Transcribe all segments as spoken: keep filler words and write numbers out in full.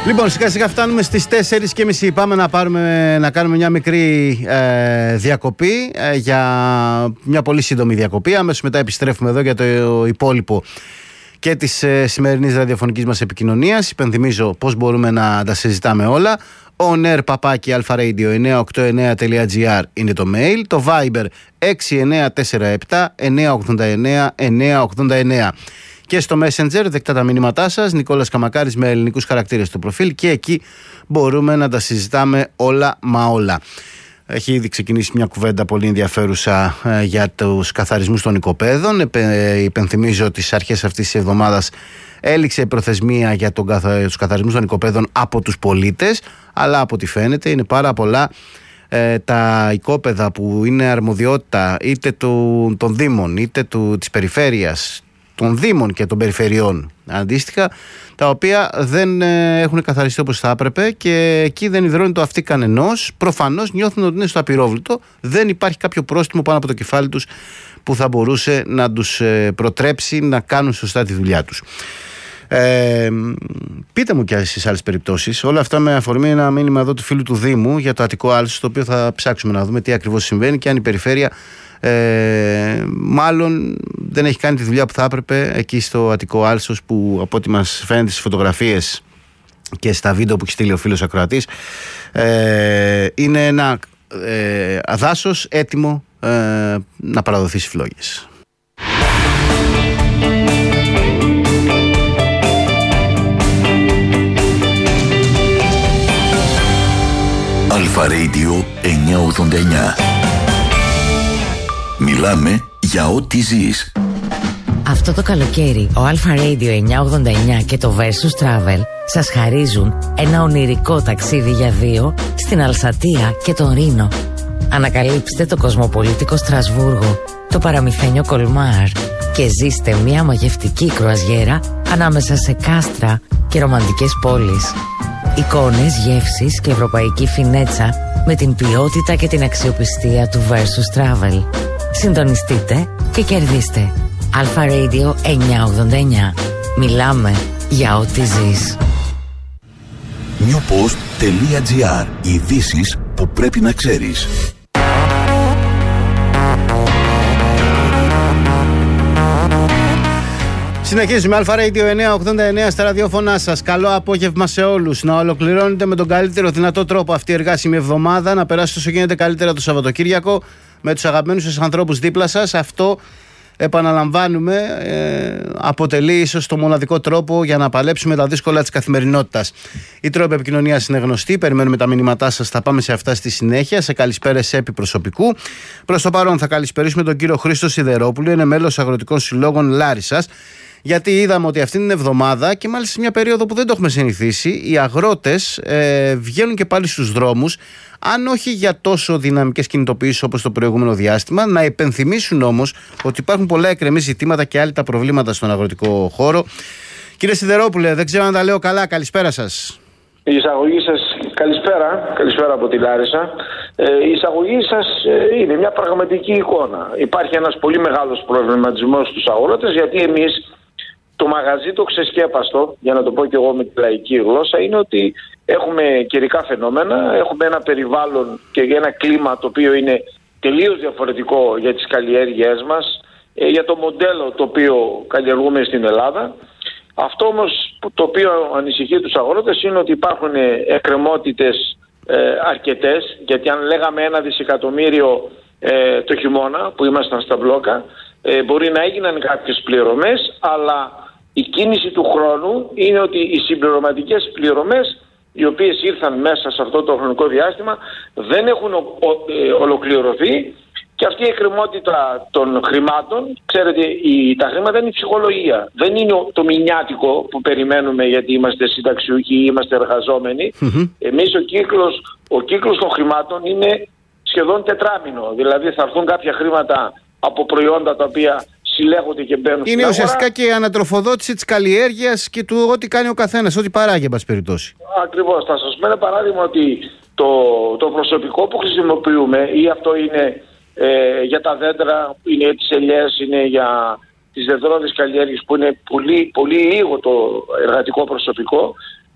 Λοιπόν, σιγά σιγά φτάνουμε στις τέσσερις και μισή. Πάμε να, πάρουμε, να κάνουμε μια μικρή ε, διακοπή ε, για μια πολύ σύντομη διακοπή. Αμέσως μετά επιστρέφουμε εδώ για το υπόλοιπο και της ε, σημερινής ραδιοφωνικής μας επικοινωνίας. Υπενθυμίζω πώς μπορούμε να τα συζητάμε όλα. on air παπάκι alfaradio εννιά οκτώ εννιά τελεία τζι άρ είναι το mail. Το Viber έξι εννιά τέσσερα επτά εννιά ογδόντα εννιά εννιά ογδόντα εννιά. Και στο Messenger δεκτά τα μηνύματά σας, Νικόλας Καμακάρης με ελληνικούς χαρακτήρες στο προφίλ, και εκεί μπορούμε να τα συζητάμε όλα μα όλα. Έχει ήδη ξεκινήσει μια κουβέντα πολύ ενδιαφέρουσα ε, για τους καθαρισμούς των οικοπαίδων. Ε, υπενθυμίζω ότι στις αρχές αυτής της εβδομάδας έληξε η προθεσμία για τον καθα... τους καθαρισμούς των οικοπαίδων από τους πολίτες, αλλά από ό,τι φαίνεται είναι πάρα πολλά ε, τα οικόπαιδα που είναι αρμοδιότητα είτε του, των Δήμων είτε του, της περιφέρειας, των Δήμων και των περιφερειών αντίστοιχα, τα οποία δεν ε, έχουν καθαριστεί όπως θα έπρεπε, και εκεί δεν υδρώνει το αυτί κανενός. Προφανώς νιώθουν ότι είναι στο απειρόβλητο, δεν υπάρχει κάποιο πρόστιμο πάνω από το κεφάλι τους που θα μπορούσε να τους ε, προτρέψει να κάνουν σωστά τη δουλειά τους. Ε, πείτε μου και στις άλλες περιπτώσεις. Όλα αυτά με αφορμή ένα μήνυμα εδώ του φίλου του Δήμου για το Αττικό Άλσος, το οποίο θα ψάξουμε να δούμε τι ακριβώς συμβαίνει και αν η περιφέρεια Ε, μάλλον δεν έχει κάνει τη δουλειά που θα έπρεπε εκεί στο Αττικό Άλσος, που από ό,τι μας φαίνεται στις φωτογραφίες και στα βίντεο που έχει στείλει ο φίλος ακροατής, ε, είναι ένα ε, δάσος έτοιμο ε, να παραδοθεί στις φλόγες. Αλφα Radio εννιά ογδόντα εννιά. Μιλάμε για ό,τι ζεις. Αυτό το καλοκαίρι ο Alpha Radio εννιά ογδόντα εννιά και το Versus Travel σας χαρίζουν ένα ονειρικό ταξίδι για δύο στην Αλσατία και τον Ρήνο. Ανακαλύψτε το κοσμοπολίτικο Στρασβούργο, το παραμυθένιο Κολμάρ και ζήστε μια μαγευτική κρουαζιέρα ανάμεσα σε κάστρα και ρομαντικές πόλεις. Εικόνες, γεύσεις και ευρωπαϊκή φινέτσα με την ποιότητα και την αξιοπιστία του Versus Travel. Συντονιστείτε και κερδίστε. Alpha Radio εννιά ογδόντα εννιά. Μιλάμε για ό,τι ζεις. νιουποστ τελεία τζι άρ. Ειδήσεις που πρέπει να ξέρεις. Συνεχίζουμε. Alpha Radio εννιά ογδόντα εννιά στα ραδιόφωνά σας. Καλό απόγευμα σε όλους. Να ολοκληρώνετε με τον καλύτερο δυνατό τρόπο αυτή η εργάσιμη εβδομάδα. Να περάσετε όσο γίνεται καλύτερα το Σαββατοκύριακο με τους αγαπημένους σας ανθρώπους δίπλα σας. Αυτό, επαναλαμβάνουμε, ε, αποτελεί ίσως το μοναδικό τρόπο για να παλέψουμε τα δύσκολα της καθημερινότητας. Οι τρόποι επικοινωνίας είναι γνωστοί. Περιμένουμε τα μηνύματά σας. Θα πάμε σε αυτά στη συνέχεια. Σε καλησπέρες επί προσωπικού. Προς το παρόν θα καλησπερίσουμε τον κύριο Χρήστο Σιδερόπουλο. Είναι μέλος Αγροτικών Συλλόγων Λάρισσας. Γιατί είδαμε ότι αυτήν την εβδομάδα, και μάλιστα σε μια περίοδο που δεν το έχουμε συνηθίσει, οι αγρότες ε, βγαίνουν και πάλι στους δρόμους, αν όχι για τόσο δυναμικές κινητοποιήσεις όπως το προηγούμενο διάστημα, να υπενθυμίσουν όμως ότι υπάρχουν πολλά εκκρεμή ζητήματα και άλλα τα προβλήματα στον αγροτικό χώρο. Κύριε Σιδερόπουλε, δεν ξέρω αν τα λέω καλά, καλησπέρα σας. Η εισαγωγή σας, καλησπέρα, καλησπέρα από τη Λάρισα. Ε, η εισαγωγή σας ε, είναι μια πραγματική εικόνα. Υπάρχει ένας πολύ μεγάλος προβληματισμός στους αγρότες, γιατί εμείς το μαγαζί το ξεσκέπαστο, για να το πω και εγώ με τη λαϊκή γλώσσα, είναι ότι έχουμε καιρικά φαινόμενα, έχουμε ένα περιβάλλον και ένα κλίμα το οποίο είναι τελείως διαφορετικό για τις καλλιέργειές μας, ε, για το μοντέλο το οποίο καλλιεργούμε στην Ελλάδα. Αυτό όμως το οποίο ανησυχεί τους αγρότες είναι ότι υπάρχουν εκκρεμότητες ε, αρκετές, γιατί αν λέγαμε ένα δισεκατομμύριο ε, το χειμώνα που ήμασταν στα μπλόκα, ε, μπορεί να έγιναν κάποιες πληρωμές, αλλά η κίνηση του χρόνου είναι ότι οι συμπληρωματικές πληρωμές, οι οποίες ήρθαν μέσα σε αυτό το χρονικό διάστημα, δεν έχουν ο, ο, ε, ολοκληρωθεί. Και αυτή η εκκρεμότητα των χρημάτων, ξέρετε, η, τα χρήματα είναι η ψυχολογία. Δεν είναι το μηνιάτικο που περιμένουμε γιατί είμαστε συνταξιούχοι ή είμαστε εργαζόμενοι. Mm-hmm. Εμείς ο κύκλος, ο κύκλος των χρημάτων είναι σχεδόν τετράμινο. Δηλαδή θα έρθουν κάποια χρήματα από προϊόντα τα οποία συλλέγονται και μπαίνουν στην αγορά. Είναι ουσιαστικά και η ανατροφοδότηση της καλλιέργειας και του ό,τι κάνει ο καθένας, ό,τι παράγει, εν πάση περιπτώσει. Ακριβώς. Θα σας πω ένα παράδειγμα ότι το, το προσωπικό που χρησιμοποιούμε, ή αυτό είναι Ε, για τα δέντρα, είναι για τις ελιές, είναι για τις δεντρώδεις καλλιέργειες, που είναι πολύ, πολύ λίγο το εργατικό προσωπικό,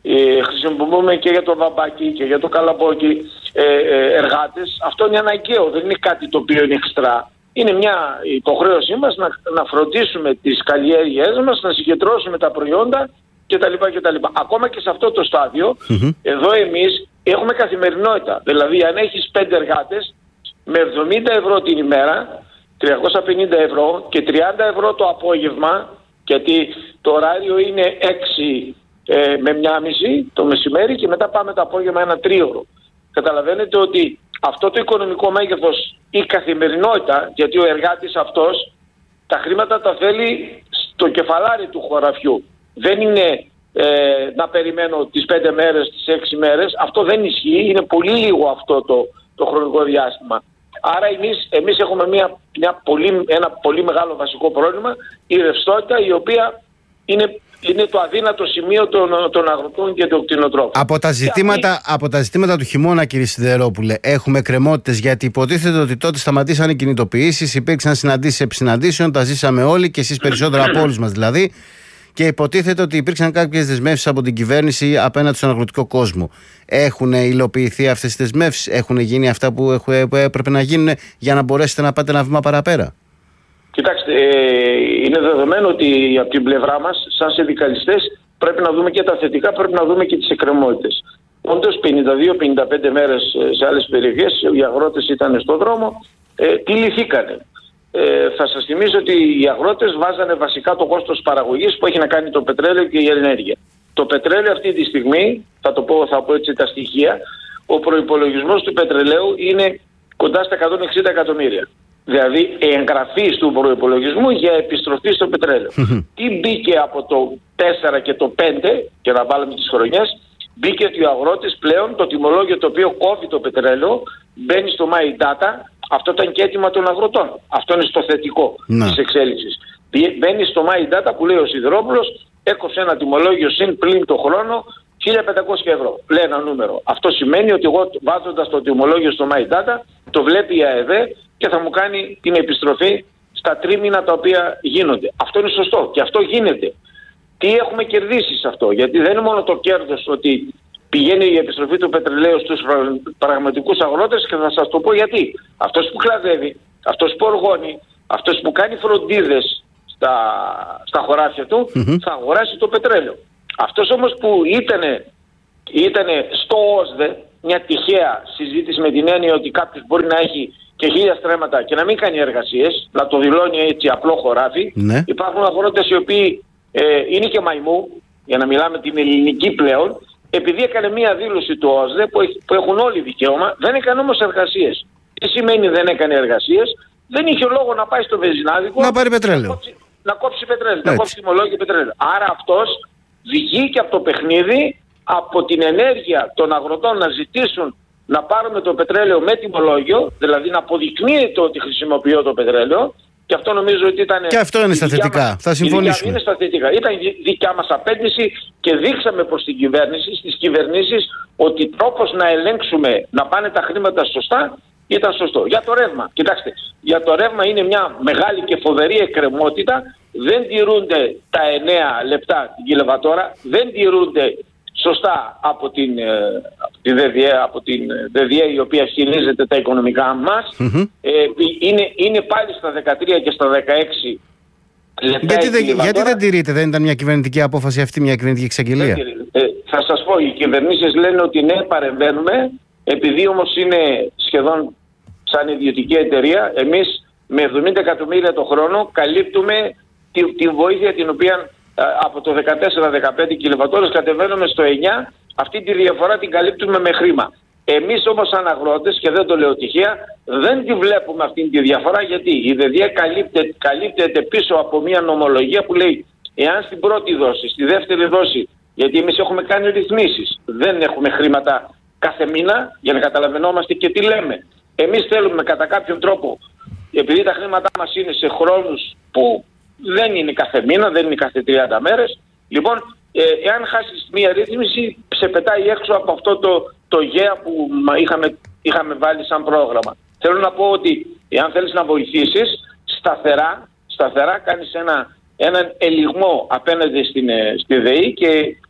ε, χρησιμοποιούμε και για το βαμπάκι και για το καλαμπόκι ε, ε, εργάτες. Αυτό είναι αναγκαίο, δεν είναι κάτι το οποίο είναι εξτρά. Είναι μια υποχρέωσή μας να, να φροντίσουμε τις καλλιέργειές μας, να συγκεντρώσουμε τα προϊόντα κτλ. κτλ. Ακόμα και σε αυτό το στάδιο, mm-hmm. εδώ εμείς έχουμε καθημερινότητα. Δηλαδή, αν έχεις πέντε εργάτες με εβδομήντα ευρώ την ημέρα, τριακόσια πενήντα ευρώ και τριάντα ευρώ το απόγευμα, γιατί το ωράριο είναι έξι ε, με μία μισή το μεσημέρι και μετά πάμε το απόγευμα ένα τρίωρο. Καταλαβαίνετε ότι αυτό το οικονομικό μέγεθος, η καθημερινότητα, γιατί ο εργάτης αυτός τα χρήματα τα θέλει στο κεφαλάρι του χωραφιού. Δεν είναι ε, να περιμένω τις πέντε μέρες, τις έξι μέρες. Αυτό δεν ισχύει. Είναι πολύ λίγο αυτό το, το χρονικό διάστημα. Άρα εμείς, εμείς έχουμε μια, μια πολύ, ένα πολύ μεγάλο βασικό πρόβλημα, η ρευστότητα, η οποία είναι, είναι το αδύνατο σημείο των, των αγροτών και των κτηνοτρόφων. Από τα, ζητήματα, αυτή... από τα ζητήματα του χειμώνα, κύριε Σιδερόπουλε, έχουμε κρεμότητες, γιατί υποτίθεται ότι τότε σταματήσαν οι κινητοποιήσεις, υπήρξαν συναντήσεις επί συναντήσεων, τα ζήσαμε όλοι και εσείς περισσότερο από όλους μας δηλαδή. Και υποτίθεται ότι υπήρξαν κάποιες δεσμεύσεις από την κυβέρνηση απέναντι στον αγροτικό κόσμο. Έχουν υλοποιηθεί αυτές τις δεσμεύσεις, έχουν γίνει αυτά που έπρεπε να γίνουν για να μπορέσετε να πάτε ένα βήμα παραπέρα? Κοιτάξτε, ε, είναι δεδομένο ότι από την πλευρά μας, σαν συνδικαλιστές, πρέπει να δούμε και τα θετικά, πρέπει να δούμε και τις εκκρεμότητες. Όντως, πενήντα δύο πενήντα πέντε μέρες σε άλλες περιοχές, οι αγρότες ήταν στον δρόμο, ε, τυλιχθήκανε. Ε, θα σας θυμίσω ότι οι αγρότες βάζανε βασικά το κόστος παραγωγής που έχει να κάνει το πετρέλαιο και η ενέργεια. Το πετρέλαιο αυτή τη στιγμή, θα το πω, θα πω έτσι τα στοιχεία, ο προϋπολογισμός του πετρελαίου είναι κοντά στα εκατόν εξήντα εκατομμύρια. Δηλαδή εγγραφή του προϋπολογισμού για επιστροφή στο πετρέλαιο. Τι μπήκε από το τέσσερα και το πέντε, και να βάλουμε τις χρονιές, μπήκε ότι οι αγρότες πλέον το τιμολόγιο το οποίο κόβει το πετρέλαιο μπαίνει στο My Data. Αυτό ήταν και αίτημα των αγροτών. Αυτό είναι στο θετικό ναι. της εξέλιξης. Μπαίνει στο My Data που λέει ο Σιδερόπουλος, έκοψε ένα τιμολόγιο συν πλην το χρόνο χίλια πεντακόσια ευρώ. Λέει ένα νούμερο. Αυτό σημαίνει ότι εγώ βάζοντας το τιμολόγιο στο My Data, το βλέπει η ΑΕΔ και θα μου κάνει την επιστροφή στα τρίμηνα τα οποία γίνονται. Αυτό είναι σωστό και αυτό γίνεται. Τι έχουμε κερδίσει σε αυτό? Γιατί δεν είναι μόνο το κέρδος ότι πηγαίνει η επιστροφή του πετρελαίου στους πραγματικούς αγρότες, και θα σας το πω γιατί. Αυτός που κλαδεύει, αυτός που οργώνει, αυτός που κάνει φροντίδες στα, στα χωράφια του, mm-hmm. θα αγοράσει το πετρέλαιο. Αυτός όμως που ήτανε, ήτανε στο ΟΣΔΕ, μια τυχαία συζήτηση με την έννοια ότι κάποιος μπορεί να έχει και χίλια στρέμματα και να μην κάνει εργασίες, να το δηλώνει έτσι απλό χωράφι. Mm-hmm. Υπάρχουν αγρότες οι οποίοι ε, είναι και μαϊμού, για να μιλάμε την ελληνική πλέον, επειδή έκανε μία δήλωση του ΟΣΔΕ που, έχει, που έχουν όλοι δικαίωμα, δεν έκανε όμως εργασίες. Τι σημαίνει δεν έκανε εργασίες? Δεν είχε λόγο να πάει στο βενζινάδικο να πάρει πετρέλαιο. Να κόψει, να κόψει πετρέλαιο, να κόψει τιμολόγιο πετρέλαιο. Άρα αυτός βγήκε από το παιχνίδι, από την ενέργεια των αγροτών να ζητήσουν να πάρουμε το πετρέλαιο με τιμολόγιο, δηλαδή να αποδεικνύεται ότι χρησιμοποιώ το πετρέλαιο. Και αυτό νομίζω ότι ήταν. Και αυτό είναι στα θετικά. Μας, θα συμφωνήσουμε. Είναι στα θετικά. Ήταν η δικιά μας απέτηση και δείξαμε προς την κυβέρνηση, στις κυβερνήσεις, ότι τρόπος να ελέγξουμε να πάνε τα χρήματα σωστά ήταν σωστό. Για το ρεύμα. Κοιτάξτε, για το ρεύμα είναι μια μεγάλη και φοβερή εκκρεμότητα. Δεν τηρούνται τα εννέα λεπτά την κιλοβατόρα. Δεν τηρούνται σωστά από την, από την ΔΔΕ, από την ΔΔΕ η οποία χειρίζεται τα οικονομικά μας. Mm-hmm. Ε, είναι, είναι πάλι στα δεκατρία και στα δεκαέξι λεπτά. Γιατί, δε, γιατί δεν τηρείται? Δεν ήταν μια κυβερνητική απόφαση αυτή, μια κυβερνητική εξαγγελία? Ε, θα σας πω, οι κυβερνήσεις λένε ότι ναι, παρεμβαίνουμε, επειδή όμως είναι σχεδόν σαν ιδιωτική εταιρεία, εμείς με εβδομήντα εκατομμύρια το χρόνο καλύπτουμε τη, τη βοήθεια την οποία από το δεκατέσσερα δεκαπέντε κιλοβατόρες κατεβαίνουμε στο εννιά, αυτή τη διαφορά την καλύπτουμε με χρήμα. Εμείς όμως σαν αγρότες, και δεν το λέω τυχαία, δεν τη βλέπουμε αυτή τη διαφορά. Γιατί η ΔΔΕ καλύπτεται, καλύπτεται πίσω από μια νομολογία που λέει εάν στην πρώτη δόση, στη δεύτερη δόση, γιατί εμείς έχουμε κάνει ρυθμίσεις, δεν έχουμε χρήματα κάθε μήνα για να καταλαβαίνόμαστε και τι λέμε. Εμείς θέλουμε κατά κάποιον τρόπο, επειδή τα χρήματά μας είναι σε χρόνους που δεν είναι κάθε μήνα, δεν είναι κάθε τριάντα μέρες. Λοιπόν, ε, εάν χάσεις μία ρύθμιση, σε πετάει έξω από αυτό το, το γέα που είχαμε, είχαμε βάλει σαν πρόγραμμα. Θέλω να πω ότι εάν θέλεις να βοηθήσεις, σταθερά, σταθερά κάνεις ένα, έναν ελιγμό απέναντι στην, στη ΔΕΗ και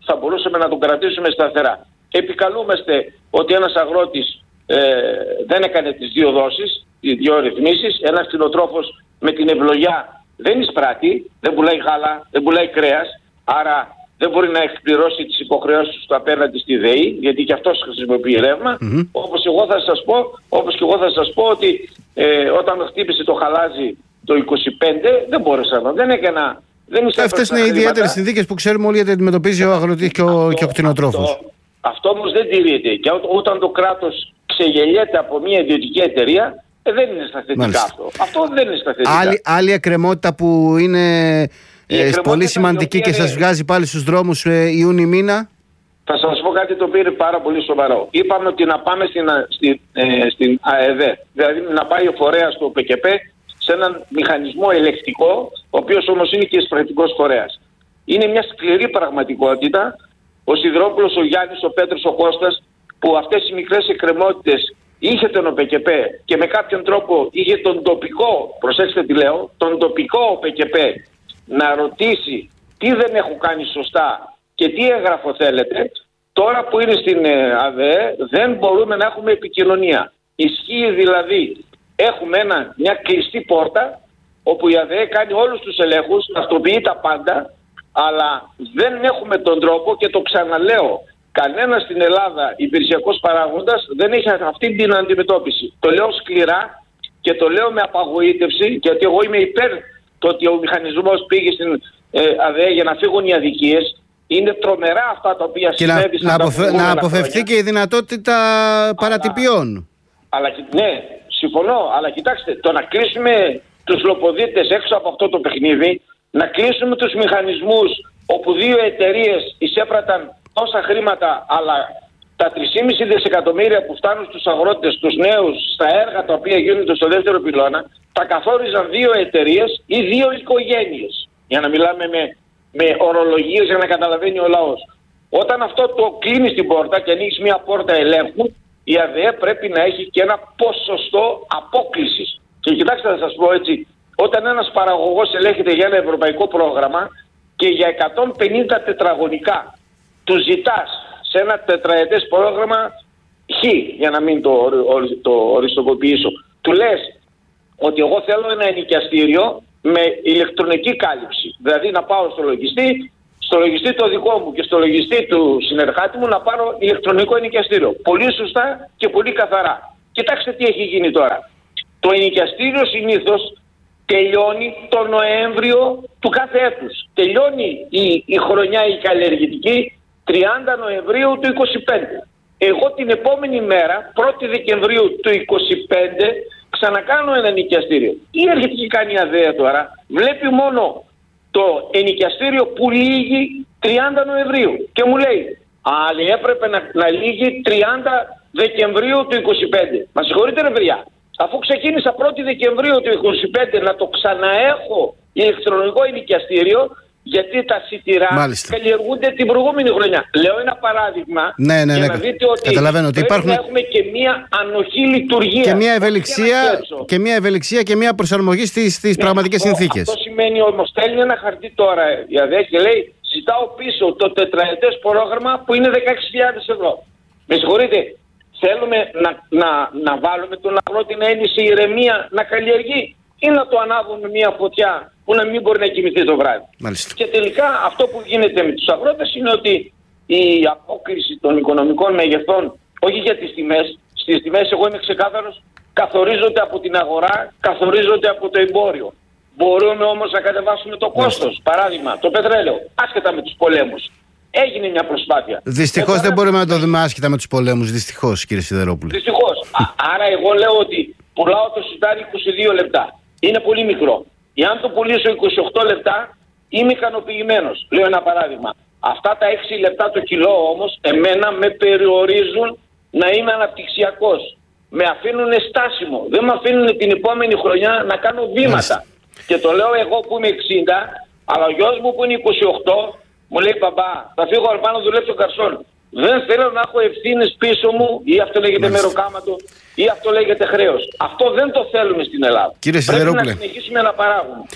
θα μπορούσαμε να τον κρατήσουμε σταθερά. Επικαλούμαστε ότι ένας αγρότης ε, δεν έκανε τις δύο δόσεις, τις δύο ρυθμίσεις. Ένας κτηνοτρόφος με την ευλογιά δεν εισπράττει, δεν πουλάει γάλα, δεν πουλάει κρέας, άρα δεν μπορεί να εκπληρώσει τις υποχρεώσεις του απέναντι στη ΔΕΗ, γιατί και αυτός χρησιμοποιεί ρεύμα. Mm-hmm. Όπως εγώ θα σας πω, όπως και εγώ θα σας πω ότι ε, όταν χτύπησε το χαλάζι το είκοσι πέντε δεν μπόρεσα να, δεν έκανα. Αυτές είναι οι ιδιαίτερες συνθήκες που ξέρουμε όλοι γιατί αντιμετωπίζει ο αγροτής και ο, ο κτηνοτρόφος. Αυτό, αυτό όμως δεν τηρείται. Και ό, όταν το κράτος ξεγελιέται από μια ιδιωτική εταιρεία, ε, δεν είναι στα θετικά. Μάλιστα. αυτό. Αυτό δεν είναι στα θετικά. Άλλη, άλλη εκκρεμότητα που είναι ε, πολύ σημαντική και σας βγάζει πάλι στους δρόμους ε, Ιούνι μήνα. Θα σας πω κάτι το οποίο είναι πάρα πολύ σοβαρό. Είπαμε ότι να πάμε στην, στην, ε, στην ΑΕΔ, δηλαδή να πάει ο φορέας του ΟΠΕΚΕΠΕ σε έναν μηχανισμό ελεκτικό, ο οποίος όμως είναι και εισπρακτικός φορέας. Είναι μια σκληρή πραγματικότητα. Ο Σιδηρόπουλος, ο Γιάννης, ο Πέτρος, ο Κώστας, που αυτές οι μικρές εκκρεμότητες είχε τον ΟΠΕΚΕΠΕ και με κάποιον τρόπο είχε τον τοπικό, προσέξτε τι λέω, τον τοπικό ΟΠΕΚΕΠΕ να ρωτήσει τι δεν έχουν κάνει σωστά και τι έγγραφο θέλετε. Τώρα που είναι στην ΑΔΕ δεν μπορούμε να έχουμε επικοινωνία. Ισχύει δηλαδή, έχουμε ένα, μια κλειστή πόρτα όπου η ΑΔΕ κάνει όλους τους ελέγχους, ταυτοποιεί τα πάντα, αλλά δεν έχουμε τον τρόπο και το ξαναλέω. Κανένας στην Ελλάδα υπηρεσιακός παράγοντας δεν έχει αυτή την αντιμετώπιση. Το λέω σκληρά και το λέω με απαγοήτευση, γιατί εγώ είμαι υπέρ το ότι ο μηχανισμός πήγε στην ε, ΑΔΕ για να φύγουν οι αδικίες. Είναι τρομερά αυτά τα οποία συνέβησαν. Να, να, αποφε, να αποφευθεί χρόνια. Και η δυνατότητα παρατυπιών. Αλλά, αλλά, ναι, συμφωνώ, αλλά κοιτάξτε, το να κλείσουμε τους λοποδίτες έξω από αυτό το παιχνίδι, να κλείσουμε τους μηχανισμούς όπου δύο εταιρείες εισέπραταν τόσα χρήματα, αλλά τα τρία κόμμα πέντε δισεκατομμύρια που φτάνουν στους αγρότες, στους νέους, στα έργα τα οποία γίνονται στο δεύτερο πυλώνα, τα καθόριζαν δύο εταιρείες ή δύο οικογένειες. Για να μιλάμε με, με ορολογίες για να καταλαβαίνει ο λαός. Όταν αυτό το κλείνει την πόρτα και ανοίξει μια πόρτα ελέγχου, η ΑΔΕ πρέπει να έχει και ένα ποσοστό απόκλησης. Και κοιτάξτε να σας πω έτσι, όταν ένας παραγωγός ελέγχεται για ένα ευρωπαϊκό πρόγραμμα και για εκατόν πενήντα τετραγωνικά του ζητάς σε ένα τετραετές πρόγραμμα χ, για να μην το, το οριστικοποιήσω, του λες ότι εγώ θέλω ένα ενοικιαστήριο με ηλεκτρονική κάλυψη. Δηλαδή να πάω στο λογιστή, στο λογιστή το δικό μου και στο λογιστή του συνεργάτη μου να πάρω ηλεκτρονικό ενοικιαστήριο. Πολύ σωστά και πολύ καθαρά. Κοιτάξτε τι έχει γίνει τώρα. Το ενοικιαστήριο συνήθως τελειώνει το Νοέμβριο του κάθε έτους. Τελειώνει η, η χρονιά η καλλιεργητική τριάντα Νοεμβρίου του είκοσι πέντε. Εγώ την επόμενη μέρα, πρώτη Δεκεμβρίου του είκοσι πέντε, ξανακάνω ένα ενοικιαστήριο. Τι έρχεται και κάνει η ΑΔΕ τώρα? Βλέπει μόνο το ενοικιαστήριο που λύγει τριάντα Νοεμβρίου και μου λέει, αλλά έπρεπε να, να λύγει τριάντα Δεκεμβρίου του είκοσι πέντε. Μα συγχωρείτε ρε παιδιά, αφού ξεκίνησα πρώτη Δεκεμβρίου του είκοσι πέντε να το ξαναέχω ηλεκτρονικό ενοικιαστήριο, γιατί τα σιτηρά Μάλιστα. καλλιεργούνται την προηγούμενη χρονιά. Λέω ένα παράδειγμα ναι, ναι, για ναι, να δείτε ότι καταλαβαίνω ότι πρέπει υπάρχουν... να έχουμε και μια ανοχή λειτουργία. Και μια ευελιξία και μια, ευελιξία και μια προσαρμογή στις, στις ναι, πραγματικές αυτό, συνθήκες. Αυτό σημαίνει όμως στέλνει ένα χαρτί τώρα η ΑΔΕ και λέει ζητάω πίσω το τετραετές πρόγραμμα που είναι δεκαέξι χιλιάδες ευρώ. Με συγχωρείτε, θέλουμε να, να, να βάλουμε τον αγρότη να είναι σε ηρεμία να καλλιεργεί ή να το ανάβουμε μια φωτιά που να μην μπορεί να κοιμηθεί το βράδυ. Μάλιστα. Και τελικά αυτό που γίνεται με τους αγρότες είναι ότι η απόκριση των οικονομικών μεγεθών, όχι για τις τιμές, στις τιμές εγώ είμαι ξεκάθαρος, καθορίζονται από την αγορά, καθορίζονται από το εμπόριο. Μπορούμε όμως να κατεβάσουμε το κόστος. Παράδειγμα, το πετρέλαιο, άσχετα με τους πολέμους. Έγινε μια προσπάθεια. Δυστυχώς δεν μπορούμε να το δούμε άσχετα με τους πολέμους. Δυστυχώς, κύριε Σιδερόπουλε. Δυστυχώς. Άρα εγώ λέω ότι πουλάω το σιτάρι είκοσι δύο λεπτά. Είναι πολύ μικρό. Εάν το πουλήσω είκοσι οκτώ λεπτά, είμαι ικανοποιημένος. Λέω ένα παράδειγμα. Αυτά τα έξι λεπτά το κιλό όμως, εμένα με περιορίζουν να είμαι αναπτυξιακός. Με αφήνουν στάσιμο. Δεν με αφήνουν την επόμενη χρονιά να κάνω βήματα. Μάλιστα. Και το λέω εγώ που είμαι εξήντα, αλλά ο γιος μου που είναι είκοσι οκτώ, μου λέει μπαμπά, θα φύγω αρπά να δουλέψω καρσόν. Δεν θέλω να έχω ευθύνες πίσω μου, ή αυτό λέγεται μεροκάματο, ή αυτό λέγεται χρέος. Αυτό δεν το θέλουμε στην Ελλάδα. Κύριε Πρέπει Σιδερόπουλε, να συνεχίσουμε να παράγουμε.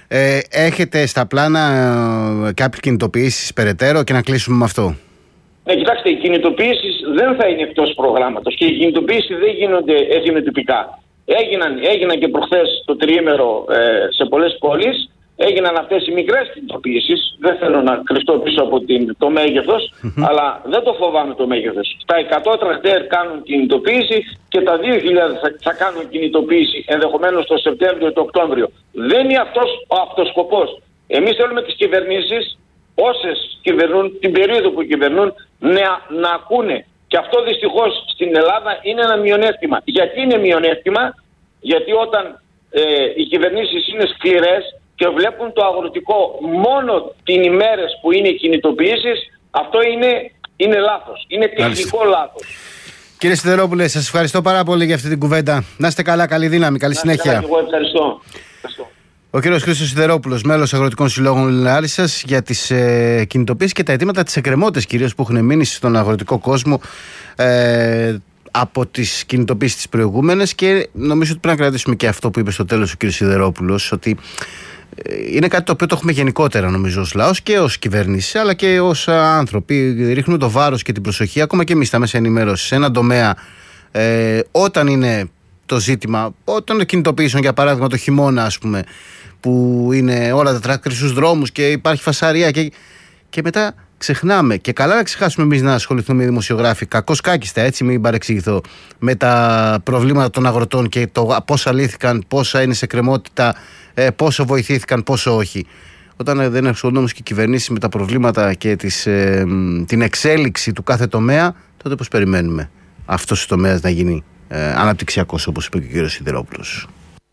Ε, έχετε στα πλάνα ε, κάποιες κινητοποιήσεις περαιτέρω και να κλείσουμε με αυτό? Ναι, κοιτάξτε, οι κινητοποιήσεις δεν θα είναι εκτός προγράμματος και οι κινητοποιήσεις δεν γίνονται εθιμετυπικά. Έγιναν, έγιναν και προχθές το τριήμερο ε, σε πολλές πόλεις. Έγιναν αυτές οι μικρές κινητοποιήσεις. Δεν θέλω να κρυφτώ πίσω από την, το μέγεθος, mm-hmm. αλλά δεν το φοβάμαι το μέγεθος. Τα εκατό τρακτέρ κάνουν κινητοποίηση και τα δύο χιλιάδες θα, θα κάνουν κινητοποίηση ενδεχομένως το Σεπτέμβριο ή το Οκτώβριο. Δεν είναι αυτός ο αυτοσκοπός. Εμείς θέλουμε τις κυβερνήσεις, όσες κυβερνούν, την περίοδο που κυβερνούν, να, να ακούνε. Και αυτό δυστυχώς στην Ελλάδα είναι ένα μειονέκτημα. Γιατί είναι μειονέκτημα? Γιατί όταν ε, οι κυβερνήσεις είναι σκληρές και βλέπουν το αγροτικό μόνο την ημέρες που είναι οι κινητοποιήσεις, αυτό είναι, είναι λάθος. Είναι τεχνικό λάθος. Κύριε Σιδερόπουλε, σας ευχαριστώ πάρα πολύ για αυτή την κουβέντα. Να είστε καλά, καλή δύναμη, καλή να συνέχεια. Καλά, εγώ ευχαριστώ. ευχαριστώ. Ο κύριος Χρήστος Σιδερόπουλος, μέλος Αγροτικών Συλλόγων Λάρισσας, για τις ε, κινητοποίησεις και τα αιτήματα, τις εκκρεμότητες κυρίως που έχουν μείνει στον αγροτικό κόσμο ε, από τις κινητοποίησεις τις προηγούμενες, και νομίζω ότι πρέπει να κρατήσουμε και αυτό που είπε στο τέλος ο κύριος Σιδερόπουλος, ότι είναι κάτι το οποίο το έχουμε γενικότερα νομίζω ως λαός και ως κυβέρνηση, αλλά και ως άνθρωποι. Ρίχνουμε το βάρος και την προσοχή, ακόμα και εμείς στα μέσα ενημέρωσης, σε έναν τομέα ε, όταν είναι το ζήτημα, όταν κινητοποιήσεων, για παράδειγμα το χειμώνα, ας πούμε, που είναι όλα τα τρακτέρ στους δρόμους και υπάρχει φασαρία και, και μετά ξεχνάμε. Και καλά να ξεχάσουμε εμείς να ασχοληθούμε οι δημοσιογράφοι, κακώς κάκιστα, έτσι, μην παρεξηγηθώ, με τα προβλήματα των αγροτών και το πόσα λύθηκαν, πόσα είναι σε κρεμότητα, ε, πόσο βοηθήθηκαν, πόσο όχι. Όταν δεν ασχολούνται όμως και οι κυβερνήσεις με τα προβλήματα και τις, ε, την εξέλιξη του κάθε τομέα, τότε πώς περιμένουμε αυτός ο τομέας να γίνει ε, αναπτυξιακός, όπως είπε και ο κύριος Σιδερόπουλος.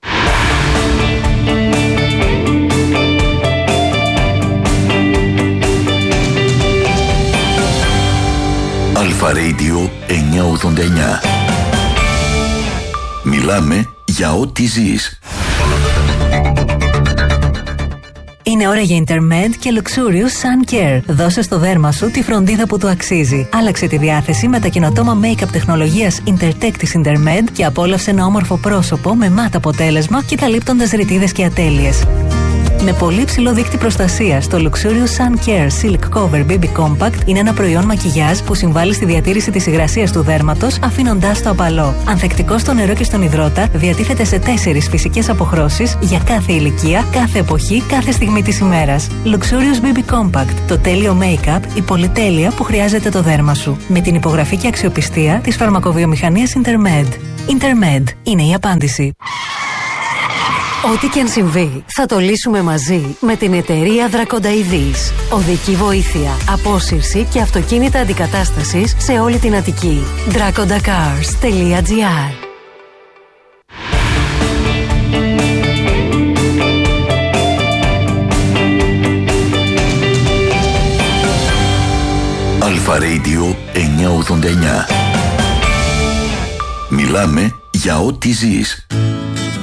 Αλφα Radio εννιακόσια ογδόντα εννιά. Μιλάμε για ό,τι ζεις. Είναι ώρα για Intermed και Luxurious Sun Care. Δώσε στο δέρμα σου τη φροντίδα που του αξίζει. Άλλαξε τη διάθεση με τα καινοτόμα make-up τεχνολογίας Intertech της Intermed και απόλαυσε ένα όμορφο πρόσωπο με μάτ αποτέλεσμα και καλύπτοντας ρητίδες και ατέλειες. Με πολύ ψηλό δείκτη προστασίας, το Luxurious Sun Care Silk Cover μπέιμπι Compact είναι ένα προϊόν μακιγιάζ που συμβάλλει στη διατήρηση της υγρασίας του δέρματος, αφήνοντάς το απαλό. Ανθεκτικό στο νερό και στον υδρότα, διατίθεται σε τέσσερις φυσικές αποχρώσεις για κάθε ηλικία, κάθε εποχή, κάθε στιγμή της ημέρας. Luxurious μπέιμπι Compact, το τέλειο make-up, η πολυτέλεια που χρειάζεται το δέρμα σου. Με την υπογραφή και αξιοπιστία της φαρμακοβιομηχανίας Intermed. Intermed είναι η απάντηση. Ό,τι και αν συμβεί, θα το λύσουμε μαζί με την εταιρεία Δρακονταειδής. Οδική βοήθεια, απόσυρση και αυτοκίνητα αντικατάστασης σε όλη την Αττική. Dracondacars τελεία gr. Αλφα Radio εννιακόσια ογδόντα εννιά. Μιλάμε για ό,τι ζεις.